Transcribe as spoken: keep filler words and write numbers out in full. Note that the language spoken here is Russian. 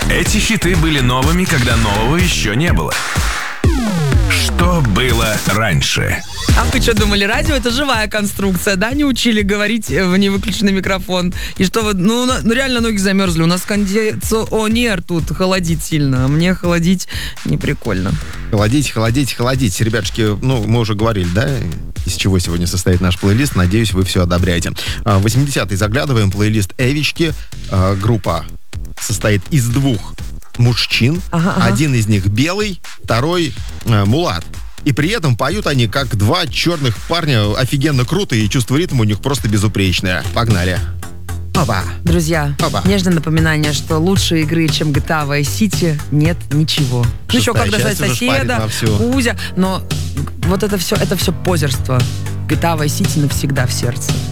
Эти хиты были новыми, когда нового еще не было. Что было раньше? А вы что думали, радио это живая конструкция, да? Не учили говорить в невыключенный микрофон. И что вы, ну, на- ну реально ноги замерзли. У нас кондиционер тут холодит сильно, а мне холодить не прикольно. Холодить, холодить, холодить. Ребятушки, ну, мы уже говорили, да, из чего сегодня состоит наш плейлист. Надеюсь, вы все одобряете. А, восьмидесятые заглядываем, плейлист Эвички. А, группа состоит из двух мужчин. Ага, ага. Один из них белый, второй э, мулат. И при этом поют они как два черных парня. Офигенно круто, и чувство ритма у них просто безупречное. Погнали. Опа. Друзья, Опа. нежное напоминание, что лучше игры, чем джи ти эй Vice City, нет ничего. Ну еще Шестая когда часть за уже шпарит соседа, вовсю. Кузя, но вот это все, это все позерство. джи ти эй Vice City навсегда в сердце.